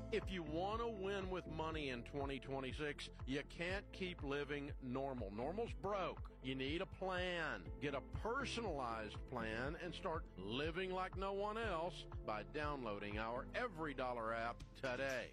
If you want to win with money in 2026, you can't keep living normal. Normal's broke. You need a plan. Get a personalized plan and start living like no one else by downloading our Every Dollar app today.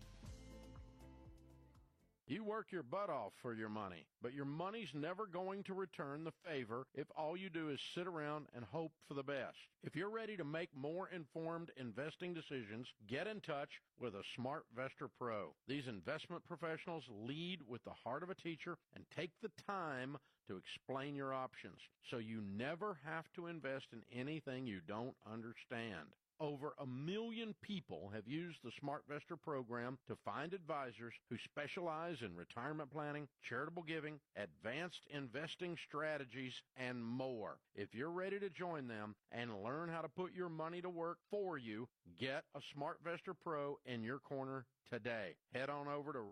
You work your butt off for your money, but your money's never going to return the favor if all you do is sit around and hope for the best. If you're ready to make more informed investing decisions, get in touch with a SmartVestor Pro. These investment professionals lead with the heart of a teacher and take the time to explain your options, so you never have to invest in anything you don't understand. Over 1 million people have used the SmartVestor program to find advisors who specialize in retirement planning, charitable giving, advanced investing strategies, and more. If you're ready to join them and learn how to put your money to work for you, get a SmartVestor Pro in your corner today. Head on over to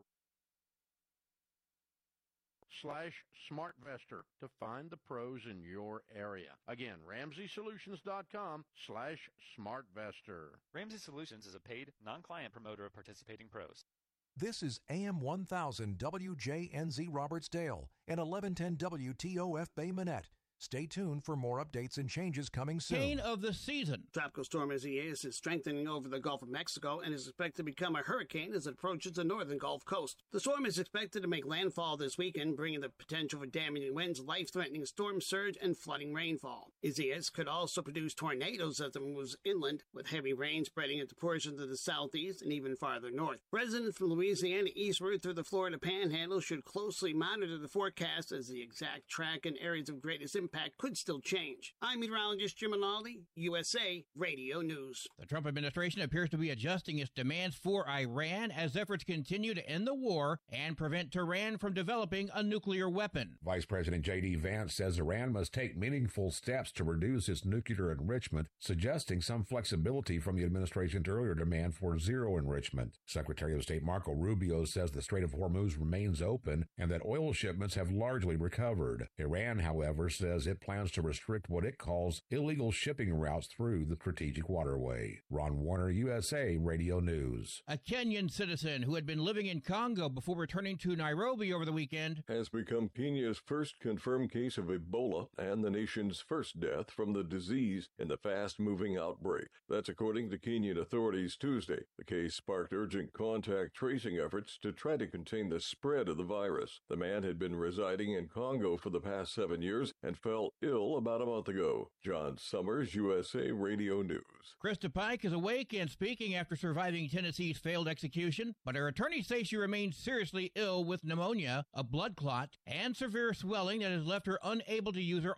/SmartVestor to find the pros in your area. Again, RamseySolutions.com/SmartVestor. Ramsey Solutions is a paid, non-client promoter of participating pros. This is AM 1000 WJNZ Robertsdale and 1110 WTOF Bay Minette. Stay tuned for more updates and changes coming soon. Hurricane of the season. Tropical storm Isaias is strengthening over the Gulf of Mexico and is expected to become a hurricane as it approaches the northern Gulf Coast. The storm is expected to make landfall this weekend, bringing the potential for damaging winds, life-threatening storm surge, and flooding rainfall. Isaias could also produce tornadoes as it moves inland, with heavy rain spreading into portions of the southeast and even farther north. Residents from Louisiana eastward through the Florida Panhandle should closely monitor the forecast, as the exact track and areas of greatest impact could still change. I'm meteorologist Jim Rinaldi, USA Radio News. The Trump administration appears to be adjusting its demands for Iran as efforts continue to end the war and prevent Tehran from developing a nuclear weapon. Vice President J.D. Vance says Iran must take meaningful steps to reduce its nuclear enrichment, suggesting some flexibility from the administration's earlier demand for zero enrichment. Secretary of State Marco Rubio says the Strait of Hormuz remains open and that oil shipments have largely recovered. Iran, however, says it plans to restrict what it calls illegal shipping routes through the strategic waterway. Ron Warner, USA Radio News. A Kenyan citizen who had been living in Congo before returning to Nairobi over the weekend has become Kenya's first confirmed case of Ebola and the nation's first death from the disease in the fast-moving outbreak. That's according to Kenyan authorities Tuesday. The case sparked urgent contact tracing efforts to try to contain the spread of the virus. The man had been residing in Congo for the past 7 years and fell ill about a month ago. John Summers, USA Radio News. Krista Pike is awake and speaking after surviving Tennessee's failed execution, but her attorneys say she remains seriously ill with pneumonia, a blood clot, and severe swelling that has left her unable to use her